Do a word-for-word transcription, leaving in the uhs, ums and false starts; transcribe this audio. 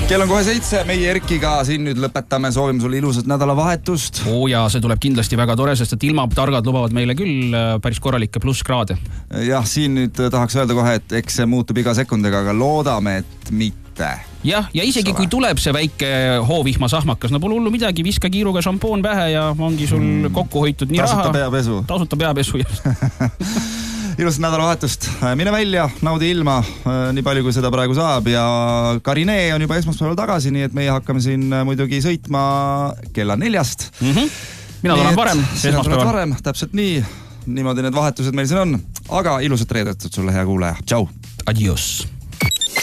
Kell on kohe seitse, meie Erkiga siin nüüd lõpetame, soovime sulle ilusat nädalavahetust. Oo ja see tuleb kindlasti väga tore, sest et ilmatargad lubavad meile küll päris korralikke plusskraade. Jah, siin nüüd tahaks öelda kohe, et eks see muutub iga sekundiga, aga loodame, et mitte. Jah, ja isegi kui tuleb see väike hoovihma sahmakas, no pole hullu midagi, viska kiiruga šampoon pähe ja ongi sul mm. kokku hoitud nii tasuta raha. Peapesu. Tasuta peapesu. Ilusat nädalavahetust. Mine välja, naudi ilma, nii palju kui seda praegu saab ja Karine on juba esmaspäeval tagasi, nii et meie hakkame siin muidugi sõitma kella neljast. Mm-hmm. Mina tulen varem, esmaspäeval. varem, täpselt nii. Niimoodi need vahetused meil siin on. Aga ilusat reedetut sulle, hea kuulaja. Tšau! Adios!